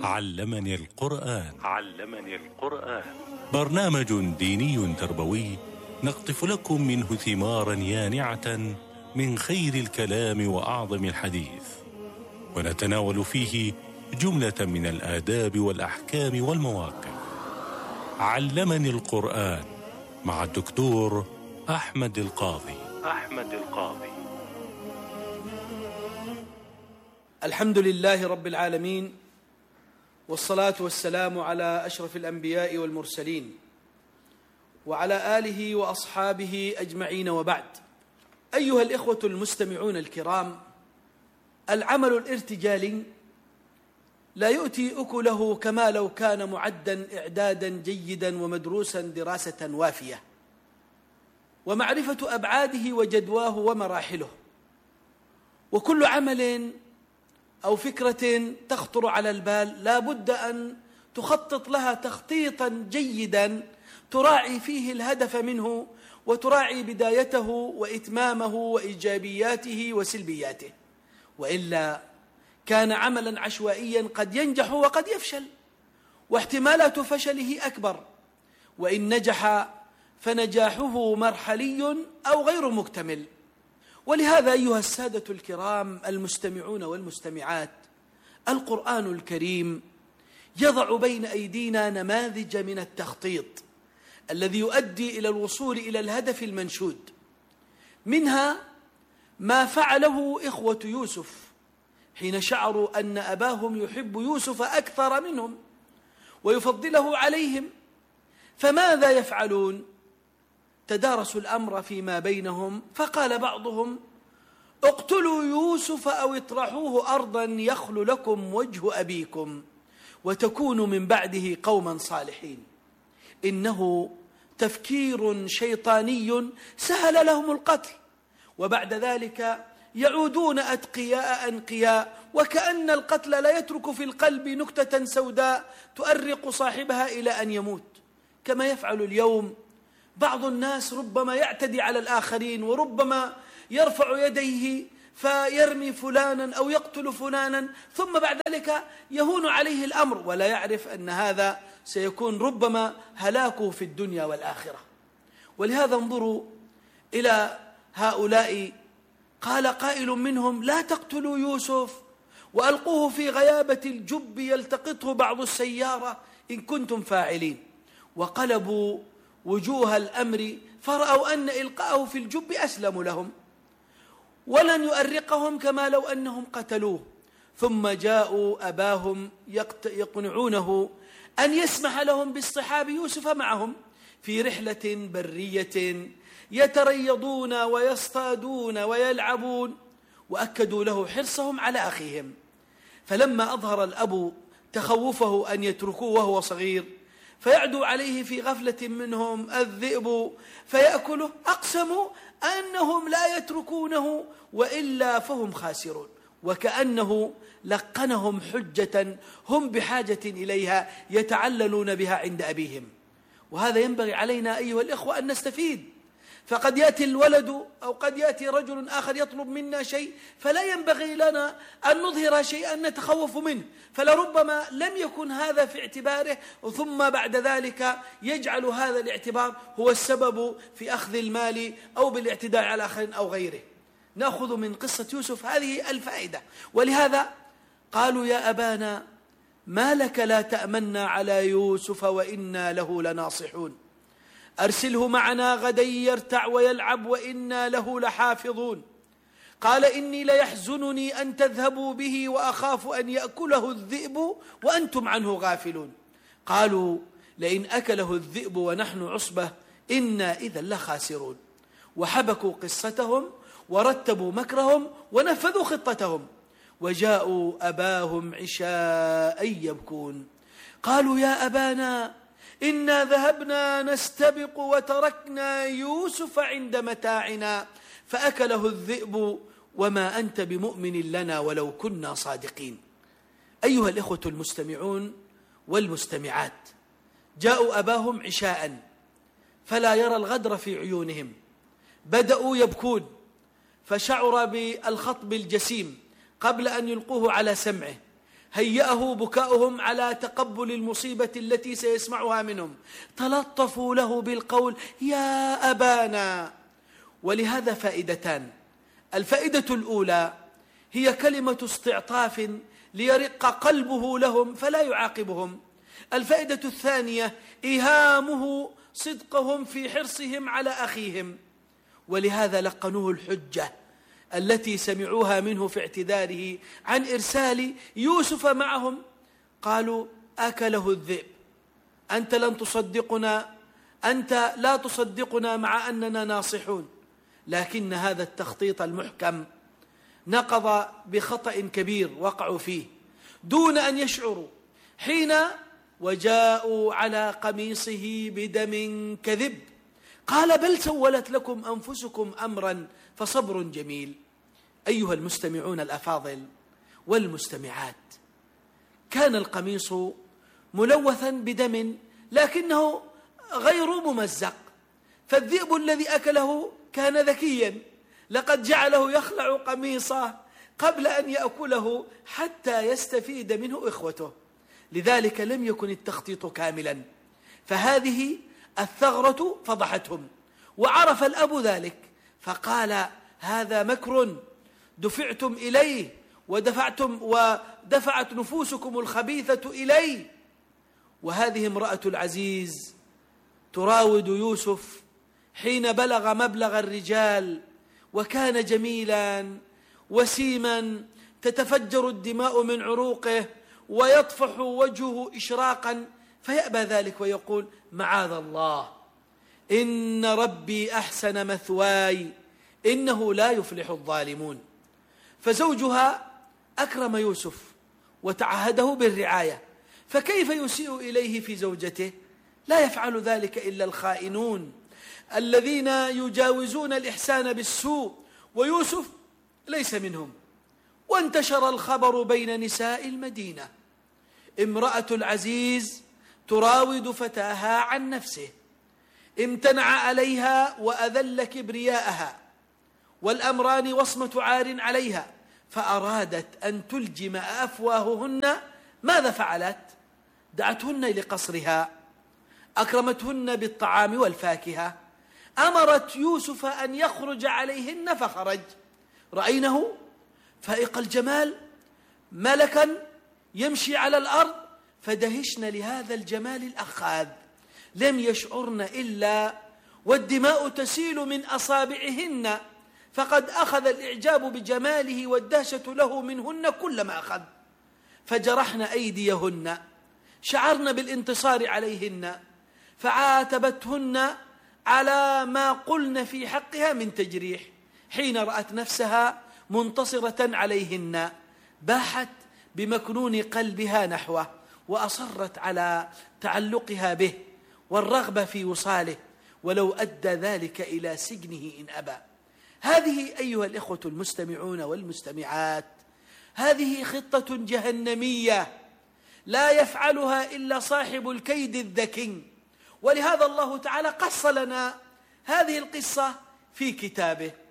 علمني القرآن برنامج ديني تربوي نقطف لكم منه ثمارا يانعة من خير الكلام وأعظم الحديث، ونتناول فيه جملة من الآداب والأحكام والمواقف. علمني القرآن مع الدكتور أحمد القاضي. الحمد لله رب العالمين، والصلاة والسلام على أشرف الأنبياء والمرسلين وعلى آله وأصحابه أجمعين، وبعد. أيها الإخوة المستمعون الكرام، العمل الارتجالي لا يؤتي أكله كما لو كان معدا إعدادا جيدا ومدروسا دراسة وافية، ومعرفة أبعاده وجدواه ومراحله. وكل عمل أو فكرة تخطر على البال لا بد أن تخطط لها تخطيطا جيدا تراعي فيه الهدف منه، وتراعي بدايته وإتمامه وإيجابياته وسلبياته، وإلا كان عملا عشوائيا قد ينجح وقد يفشل، واحتمالات فشله أكبر، وإن نجح فنجاحه مرحلي أو غير مكتمل. ولهذا أيها السادة الكرام المستمعون والمستمعات، القرآن الكريم يضع بين أيدينا نماذج من التخطيط الذي يؤدي إلى الوصول إلى الهدف المنشود. منها ما فعله إخوة يوسف حين شعروا أن أباهم يحب يوسف أكثر منهم ويفضله عليهم، فماذا يفعلون؟ تدارسوا الأمر فيما بينهم، فقال بعضهم: اقتلوا يوسف أو اطرحوه أرضا يخل لكم وجه أبيكم وتكونوا من بعده قوما صالحين. إنه تفكير شيطاني سهل لهم القتل، وبعد ذلك يعودون أتقياء أنقياء، وكأن القتل لا يترك في القلب نكتة سوداء تؤرق صاحبها إلى أن يموت، كما يفعل اليوم بعض الناس. ربما يعتدي على الآخرين، وربما يرفع يديه فيرمي فلانا أو يقتل فلانا، ثم بعد ذلك يهون عليه الأمر ولا يعرف أن هذا سيكون ربما هلاكه في الدنيا والآخرة. ولهذا انظروا إلى هؤلاء، قال قائل منهم: لا تقتلوا يوسف وألقوه في غيابة الجب يلتقطه بعض السيارة إن كنتم فاعلين. وقلبوا وجوه الأمر فرأوا أن إلقاءه في الجب أسلم لهم ولن يؤرقهم كما لو أنهم قتلوه. ثم جاءوا أباهم يقنعونه أن يسمح لهم باصطحاب يوسف معهم في رحلة برية يتريضون ويصطادون ويلعبون، وأكدوا له حرصهم على أخيهم. فلما أظهر الأب تخوفه أن يتركوه وهو صغير فيعدو عليه في غفلة منهم الذئب فيأكله، أقسموا أنهم لا يتركونه وإلا فهم خاسرون، وكأنه لقنهم حجة هم بحاجة إليها يتعللون بها عند أبيهم. وهذا ينبغي علينا أيها الإخوة أن نستفيد. فقد يأتي الولد أو قد يأتي رجل آخر يطلب منا شيء، فلا ينبغي لنا أن نظهر شيئا نتخوف منه، فلربما لم يكن هذا في اعتباره، ثم بعد ذلك يجعل هذا الاعتبار هو السبب في أخذ المال أو بالاعتداء على آخر أو غيره. نأخذ من قصة يوسف هذه الفائدة. ولهذا قالوا: يا أبانا ما لك لا تأمنا على يوسف وإنا له لناصحون، أرسله معنا غدا يرتع ويلعب وإنا له لحافظون. قال: إني ليحزنني أن تذهبوا به وأخاف أن يأكله الذئب وأنتم عنه غافلون. قالوا: لئن أكله الذئب ونحن عصبة إنا إذا لخاسرون. وحبكوا قصتهم ورتبوا مكرهم ونفذوا خطتهم، وجاءوا أباهم عشاء يبكون. قالوا: يا أبانا إنا ذهبنا نستبق وتركنا يوسف عند متاعنا فأكله الذئب وما أنت بمؤمن لنا ولو كنا صادقين. أيها الإخوة المستمعون والمستمعات، جاءوا أباهم عشاء فلا يرى الغدر في عيونهم، بدأوا يبكون، فشعر بالخطب الجسيم قبل أن يلقوه على سمعه. هيأه بكاؤهم على تقبل المصيبة التي سيسمعها منهم، تلطفوا له بالقول يا أبانا. ولهذا فائدتان: الفائدة الأولى هي كلمة استعطاف ليرق قلبه لهم فلا يعاقبهم. الفائدة الثانية إيهامه صدقهم في حرصهم على أخيهم، ولهذا لقنوه الحجة التي سمعوها منه في اعتذاره عن إرسال يوسف معهم. قالوا أكله الذئب، أنت لن تصدقنا، أنت لا تصدقنا مع أننا ناصحون. لكن هذا التخطيط المحكم نقض بخطأ كبير وقعوا فيه دون أن يشعروا، حين وجاءوا على قميصه بدم كذب قال بل سولت لكم أنفسكم أمرا فصبر جميل. أيها المستمعون الأفاضل والمستمعات، كان القميص ملوثا بدم لكنه غير ممزق، فالذئب الذي أكله كان ذكيا، لقد جعله يخلع قميصه قبل أن يأكله حتى يستفيد منه إخوته. لذلك لم يكن التخطيط كاملا، فهذه الثغرة فضحتهم، وعرف الأب ذلك فقال هذا مكر دفعتم إليه ودفعت نفوسكم الخبيثة إليه. وهذه امرأة العزيز تراود يوسف حين بلغ مبلغ الرجال، وكان جميلا وسيما تتفجر الدماء من عروقه ويطفح وجهه إشراقا، فيأبى ذلك ويقول معاذ الله، إن ربي أحسن مثواي إنه لا يفلح الظالمون. فزوجها أكرم يوسف وتعهده بالرعاية، فكيف يسيء إليه في زوجته؟ لا يفعل ذلك إلا الخائنون الذين يجاوزون الإحسان بالسوء، ويوسف ليس منهم. وانتشر الخبر بين نساء المدينة، امرأة العزيز تراود فتاها عن نفسه، امتنع عليها وأذل كبرياءها، والأمران وصمة عار عليها، فأرادت أن تلجم أفواههن. ماذا فعلت؟ دعتهن لقصرها، أكرمتهن بالطعام والفاكهة، أمرت يوسف أن يخرج عليهن فخرج. رأينه فائق الجمال، ملكا يمشي على الأرض، فدهشن لهذا الجمال الأخاذ، لم يشعرن إلا والدماء تسيل من أصابعهن، فقد أخذ الإعجاب بجماله والدهشة له منهن كل ما أخذ، فجرحن أيديهن، شعرن بالانتصار عليهن، فعاتبتهن على ما قلن في حقها من تجريح. حين رأت نفسها منتصرة عليهن باحت بمكنون قلبها نحوه، وأصرت على تعلقها به والرغبة في وصاله، ولو أدى ذلك إلى سجنه إن أبى. هذه أيها الإخوة المستمعون والمستمعات، هذه خطة جهنمية لا يفعلها إلا صاحب الكيد الذكي، ولهذا الله تعالى قص لنا هذه القصة في كتابه.